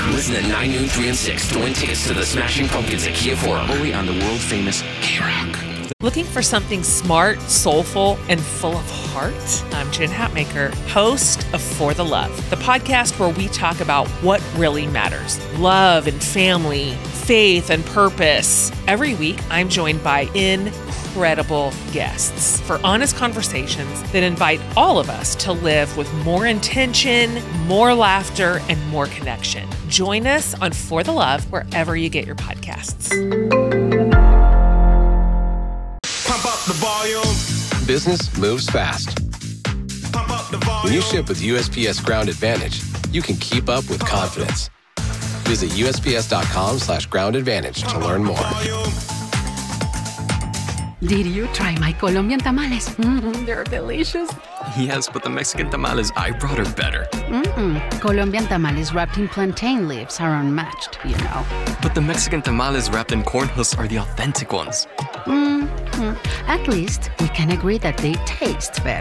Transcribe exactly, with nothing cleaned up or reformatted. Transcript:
Listen at nine, noon, three, and six to win tickets to the Smashing Pumpkins at Kia Forum, only on the world-famous K-Rock. Looking for something smart, soulful, and full of heart? I'm Jen Hatmaker, host of For the Love, the podcast where we talk about what really matters. Love and family, faith and purpose. Every week, I'm joined by incredible guests for honest conversations that invite all of us to live with more intention, more laughter, and more connection. Join us on For the Love wherever you get your podcasts. Pump up the volume. Business moves fast. Pump up the volume. When you ship with U S P S Ground Advantage, you can keep up with confidence. Visit U S P S dot com slash ground advantage to learn more. Did you try my Colombian tamales? Mm-hmm, they're delicious. Yes, but the Mexican tamales I brought are better. Mm-mm. Colombian tamales wrapped in plantain leaves are unmatched, you know. But the Mexican tamales wrapped in corn husks are the authentic ones. Mm-hmm. At least we can agree that they taste better.